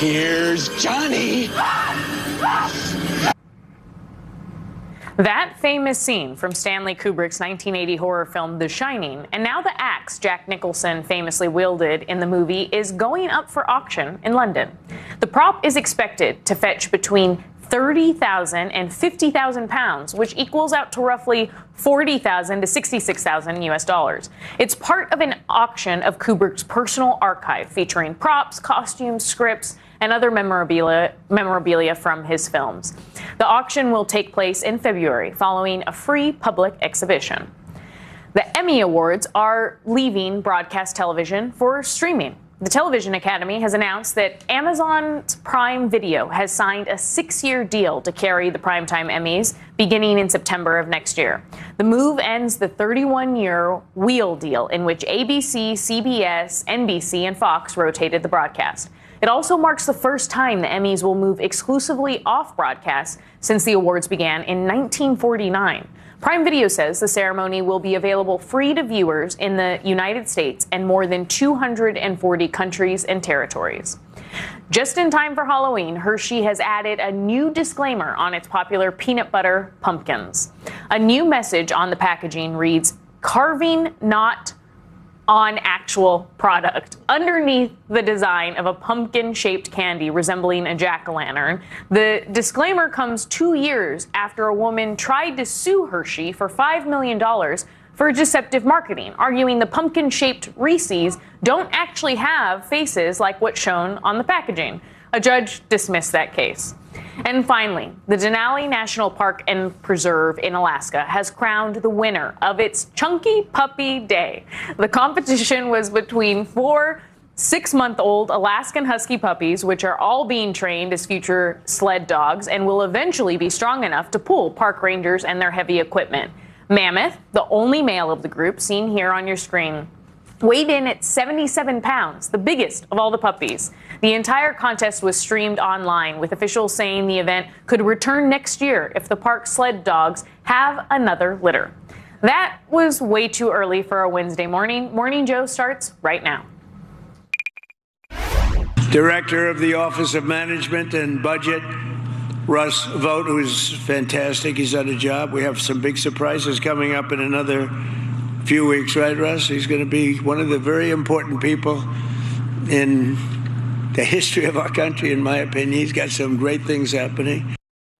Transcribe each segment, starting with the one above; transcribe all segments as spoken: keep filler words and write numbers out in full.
Here's Johnny. That famous scene from Stanley Kubrick's nineteen eighty horror film The Shining, and now the axe Jack Nicholson famously wielded in the movie, is going up for auction in London. The prop is expected to fetch between thirty thousand and fifty thousand pounds, which equals out to roughly forty thousand to sixty-six thousand U S dollars. It's part of an auction of Kubrick's personal archive featuring props, costumes, scripts, and other memorabilia, memorabilia from his films. The auction will take place in February following a free public exhibition. The Emmy Awards are leaving broadcast television for streaming. The Television Academy has announced that Amazon's Prime Video has signed a six-year deal to carry the Primetime Emmys beginning in September of next year. The move ends the thirty-one-year wheel deal in which A B C, C B S, N B C, and Fox rotated the broadcast. It also marks the first time the Emmys will move exclusively off broadcast since the awards began in nineteen forty-nine. Prime Video says the ceremony will be available free to viewers in the United States and more than two hundred forty countries and territories. Just in time for Halloween, Hershey has added a new disclaimer on its popular peanut butter pumpkins. A new message on the packaging reads, "Carving not on actual product." Underneath the design of a pumpkin-shaped candy resembling a jack-o'-lantern, the disclaimer comes two years after a woman tried to sue Hershey for five million dollars for deceptive marketing, arguing the pumpkin-shaped Reese's don't actually have faces like what's shown on the packaging. A judge dismissed that case. And finally, the Denali National Park and Preserve in Alaska has crowned the winner of its Chunky Puppy Day. The competition was between four six-month-old Alaskan Husky puppies, which are all being trained as future sled dogs and will eventually be strong enough to pull park rangers and their heavy equipment. Mammoth, the only male of the group, seen here on your screen, weighed in at seventy-seven pounds, the biggest of all the puppies. The entire contest was streamed online, with officials saying the event could return next year if the park sled dogs have another litter. That was way too early for a Wednesday morning. Morning Joe starts right now. Director of the Office of Management and Budget, Russ Vought, who is fantastic. He's done a job. We have some big surprises coming up in another few weeks, right, Russ? He's going to be one of the very important people in the history of our country, in my opinion. He's got some great things happening.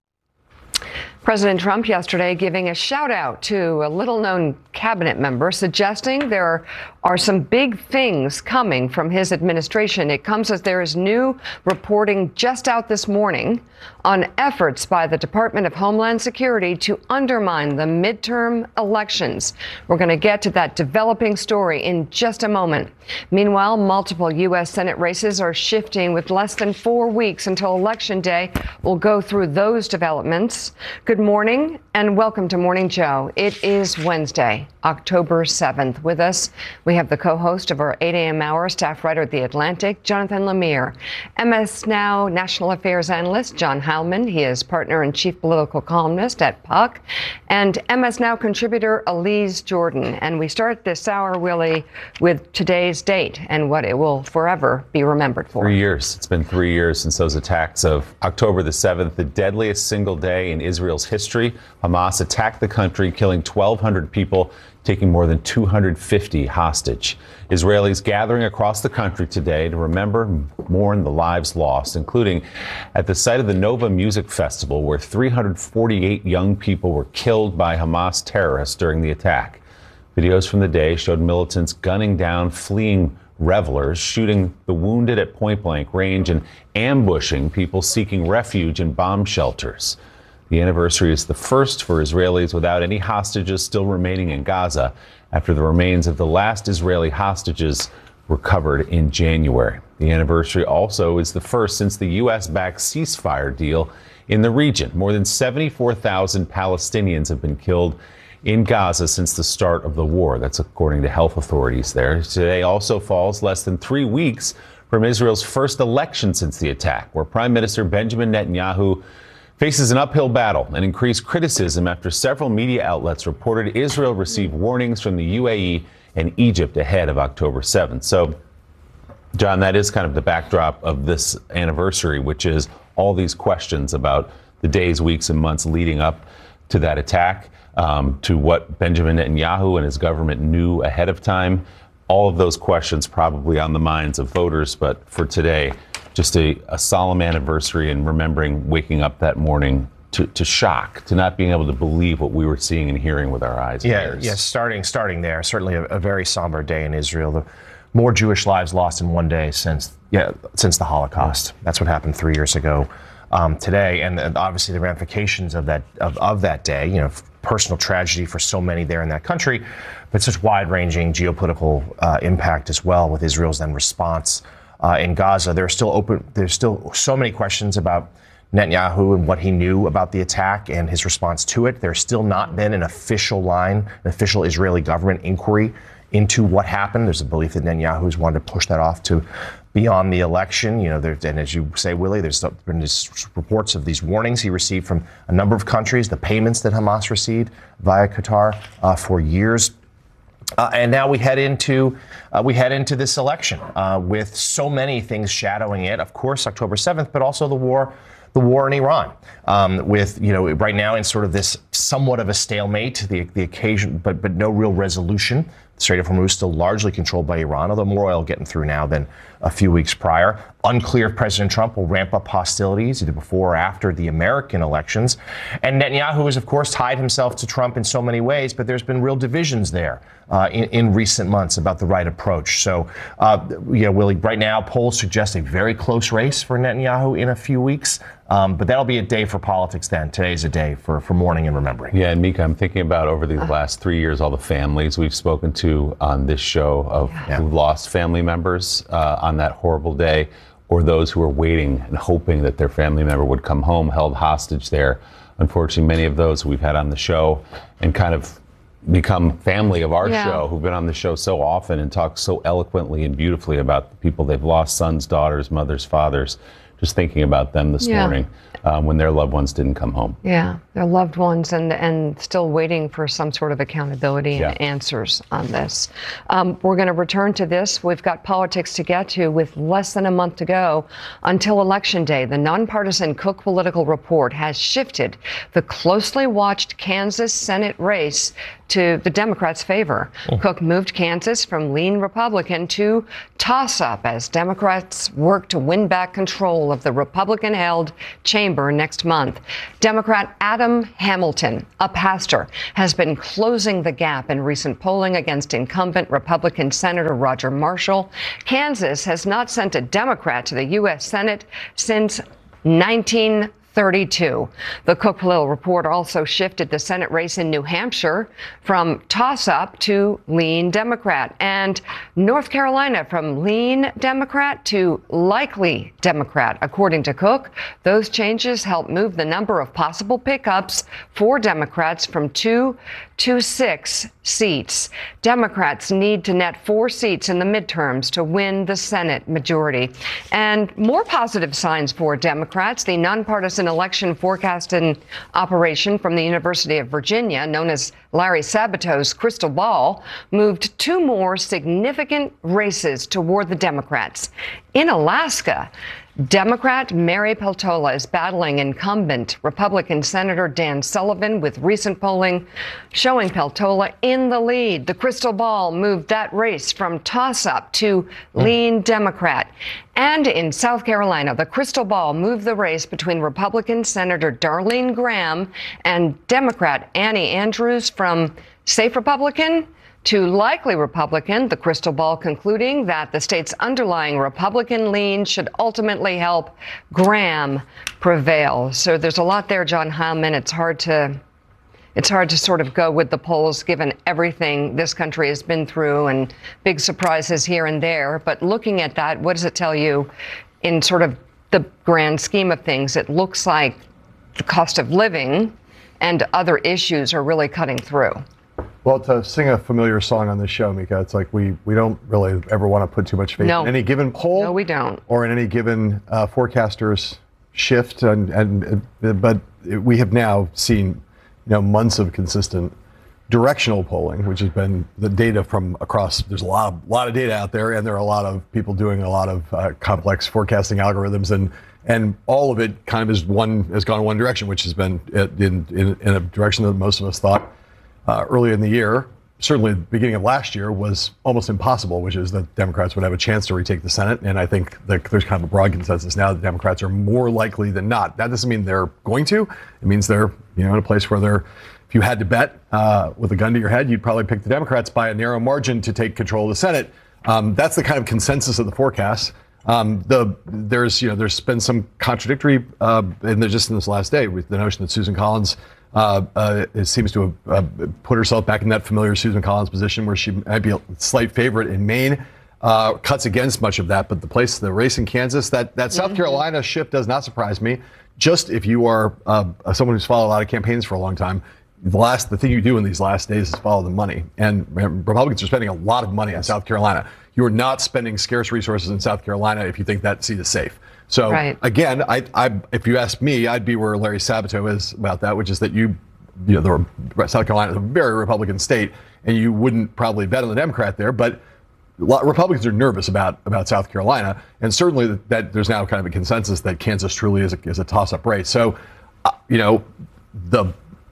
President Trump yesterday giving a shout out to a little known cabinet member, suggesting there are some big things coming from his administration. It comes as there is new reporting just out this morning on efforts by the Department of Homeland Security to undermine the midterm elections. We're going to get to that developing story in just a moment. Meanwhile, multiple U S Senate races are shifting with less than four weeks until Election Day. We'll go through those developments. Good morning and welcome to Morning Joe. It is Wednesday, October seventh. With us, we have the co-host of our eight a.m. hour, staff writer at The Atlantic, Jonathan Lemire, M S Now national affairs analyst John Heilman. He is partner and chief political columnist at Puck, and M S Now contributor Elise Jordan. And we start this hour, Willie, with today's date and what it will forever be remembered for. Three years. It's been three years since those attacks of October the seventh, the deadliest single day in Israel's history. Hamas attacked the country, killing twelve hundred people, taking more than two hundred fifty hostage. Israelis gathering across the country today to remember and mourn the lives lost, including at the site of the Nova Music Festival, where three hundred forty-eight young people were killed by Hamas terrorists during the attack. Videos from the day showed militants gunning down fleeing revelers, shooting the wounded at point-blank range, and ambushing people seeking refuge in bomb shelters. The anniversary is the first for Israelis without any hostages still remaining in Gaza after the remains of the last Israeli hostages recovered in January. The anniversary also is the first since the U S-backed ceasefire deal in the region. More than seventy-four thousand Palestinians have been killed in Gaza since the start of the war. That's according to health authorities there. Today also falls less than three weeks from Israel's first election since the attack, where Prime Minister Benjamin Netanyahu faces an uphill battle and increased criticism after several media outlets reported Israel received warnings from the U A E and Egypt ahead of October seventh. So John, that is kind of the backdrop of this anniversary, which is all these questions about the days, weeks, and months leading up to that attack, um, to what Benjamin Netanyahu and his government knew ahead of time. All of those questions probably on the minds of voters, but for today, just a, a solemn anniversary and remembering waking up that morning to, to shock, to not being able to believe what we were seeing and hearing with our eyes. Yeah, yes, starting starting there, certainly a, a very somber day in Israel. The, more Jewish lives lost in one day since yeah since the Holocaust. That's what happened three years ago um, today, and, and obviously the ramifications of that of, of that day. You know, personal tragedy for so many there in that country, but such wide-ranging geopolitical uh, impact as well with Israel's then response uh, in Gaza. There are still open. There's still so many questions about Netanyahu and what he knew about the attack and his response to it. There's still not been an official line, an official Israeli government inquiry into what happened. There's a belief that Netanyahu's wanted to push that off to beyond the election. You know, there, and as you say, Willie, there's been this reports of these warnings he received from a number of countries, the payments that Hamas received via Qatar uh, for years. Uh, and now we head into uh, we head into this election uh, with so many things shadowing it. Of course, October seventh, but also the war. The war in Iran, um, with, you know, right now in sort of this somewhat of a stalemate, the the occasion, but but no real resolution. The Strait of Hormuz still largely controlled by Iran, although more oil getting through now than a few weeks prior. Unclear if President Trump will ramp up hostilities either before or after the American elections. And Netanyahu has, of course, tied himself to Trump in so many ways, but there's been real divisions there uh, in, in recent months about the right approach. So, uh, you know, Willie, right now polls suggest a very close race for Netanyahu in a few weeks. Um, but that'll be a day for politics then. Today's a day for, for mourning and remembering. Yeah, and Mika, I'm thinking about over these last three years, all the families we've spoken to on this show of Yeah. who lost family members uh, on that horrible day, or those who were waiting and hoping that their family member would come home, held hostage there. Unfortunately, many of those we've had on the show and kind of become family of our Yeah. show, who've been on the show so often and talk so eloquently and beautifully about the people they've lost, sons, daughters, mothers, fathers. Just thinking about them this Yeah. morning um, when their loved ones didn't come home. Yeah, their loved ones, and and still waiting for some sort of accountability and Yeah. answers on this. Um, we're going to return to this. We've got politics to get to with less than a month to go until Election Day. The nonpartisan Cook Political Report has shifted the closely watched Kansas Senate race to the Democrats' favor. Oh. Cook moved Kansas from lean Republican to toss-up as Democrats work to win back control of the Republican-held chamber next month. Democrat Adam Hamilton, a pastor, has been closing the gap in recent polling against incumbent Republican Senator Roger Marshall. Kansas has not sent a Democrat to the U S Senate since nineteen thirty-two. The Cook Political Report also shifted the Senate race in New Hampshire from toss-up to lean Democrat, and North Carolina from lean Democrat to likely Democrat. According to Cook, those changes help move the number of possible pickups for Democrats from two to six seats. Democrats need to net four seats in the midterms to win the Senate majority. And more positive signs for Democrats. The nonpartisan election forecasting operation from the University of Virginia, known as Larry Sabato's Crystal Ball, moved two more significant races toward the Democrats. In Alaska, Democrat Mary Peltola is battling incumbent Republican Senator Dan Sullivan, with recent polling showing Peltola in the lead. The Crystal Ball moved that race from toss-up to lean Democrat. And in South Carolina, the Crystal Ball moved the race between Republican Senator Darlene Graham and Democrat Annie Andrews from safe Republican to likely Republican, the Crystal Ball concluding that the state's underlying Republican lean should ultimately help Graham prevail. So there's a lot there, John Heilemann. It's hard to it's hard to sort of go with the polls given everything this country has been through and big surprises here and there. But looking at that, what does it tell you in sort of the grand scheme of things? It looks like the cost of living and other issues are really cutting through. Well, to sing a familiar song on this show, Mika, it's like we, we don't really ever want to put too much faith No. in any given poll. No, we don't. Or in any given uh, forecaster's shift. And, and uh, but we have now seen, you know, months of consistent directional polling, which has been the data from across, there's a lot of, lot of data out there, and there are a lot of people doing a lot of uh, complex forecasting algorithms, and and all of it kind of is one has gone in one direction, which has been in in, in a direction that most of us thought uh, early in the year, certainly the beginning of last year, was almost impossible, which is that Democrats would have a chance to retake the Senate. And I think that there's kind of a broad consensus now that Democrats are more likely than not. That doesn't mean they're going to. It means they're, you know, in a place where they're, if you had to bet uh, with a gun to your head, you'd probably pick the Democrats by a narrow margin to take control of the Senate. Um, that's the kind of consensus of the forecast. Um, the there's you know there's been some contradictory, uh, and there's just in this last day with the notion that Susan Collins uh, uh, it seems to have uh, put herself back in that familiar Susan Collins position where she might be a slight favorite in Maine. Uh, cuts against much of that, but the place, the race in Kansas, that that South mm-hmm. Carolina shift does not surprise me. Just if you are uh, someone who's followed a lot of campaigns for a long time, the last the thing you do in these last days is follow the money. And Republicans are spending a lot of money in South Carolina. You are not spending scarce resources in South Carolina if you think that seat is safe. So right. again, I, I, if you ask me, I'd be where Larry Sabato is about that, which is that you, you know, the South Carolina is a very Republican state, and you wouldn't probably bet on the Democrat there, but Republicans are nervous about, about South Carolina, and certainly that, that there's now kind of a consensus that Kansas truly is a, is a toss-up race. So, uh, you know, the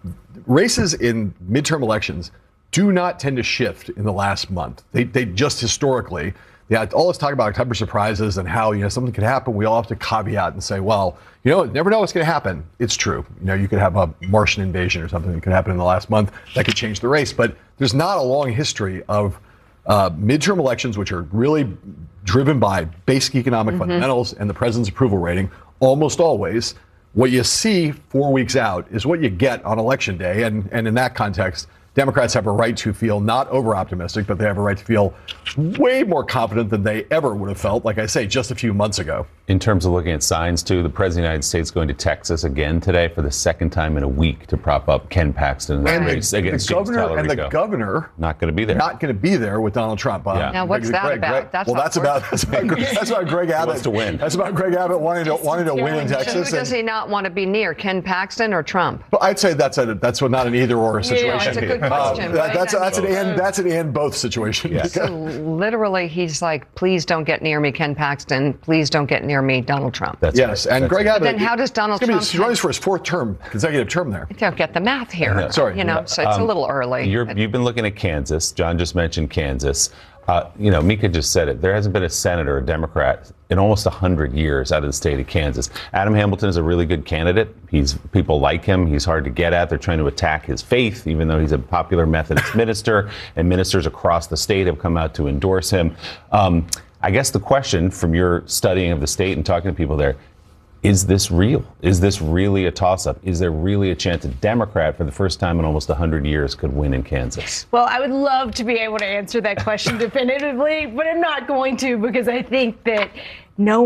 races in midterm elections do not tend to shift in the last month. They, they just historically, they had all this talk about October surprises and how, you know, something could happen. We all have to caveat and say, well, you know, never know what's going to happen. It's true. You know, you could have a Martian invasion or something that could happen in the last month that could change the race. But there's not a long history of uh, midterm elections, which are really driven by basic economic mm-hmm. fundamentals and the president's approval rating. Almost always, what you see four weeks out is what you get on election day. And, and in that context, Democrats have a right to feel not over-optimistic, but they have a right to feel way more confident than they ever would have felt, like I say, just a few months ago. In terms of looking at signs, too, the President of the United States is going to Texas again today for the second time in a week to prop up Ken Paxton in the and race the, against the James governor And the Talerico. governor not going to be there. Not going to be there with Donald Trump. Uh, Yeah. Now, what's Greg, that Greg, about? Greg, That's well, that's about, that's about that's about Greg Abbott. wants to win. That's about Greg Abbott wanting to wanting to win in Texas. Who does he not want to be near, Ken Paxton or Trump? But I'd say that's a that's not an either or situation. Yeah, it's a good question, Uh, right? That's that's an I mean, and that's an and both situation. Yeah. So literally, he's like, please don't get near me, Ken Paxton. Please don't get near me, Donald Trump. That's yes, right. and That's Greg right. Abbott. Then how does Donald Trump? He's running for his fourth term, consecutive term there. I don't get the math here. Yeah. Sorry. You know, so it's Um, a little early. You're, you've been looking at Kansas. John just mentioned Kansas. Uh, you know, Mika just said it. There hasn't been a senator, a Democrat, in almost one hundred years out of the state of Kansas. Adam Hamilton is a really good candidate. He's people like him. He's hard to get at. They're trying to attack his faith, even though he's a popular Methodist minister, and ministers across the state have come out to endorse him. Um, I guess the question from your studying of the state and talking to people there, is this real? Is this really a toss-up? Is there really a chance a Democrat, for the first time in almost one hundred years, could win in Kansas? Well, I would love to be able to answer that question definitively, but I'm not going to, because I think that no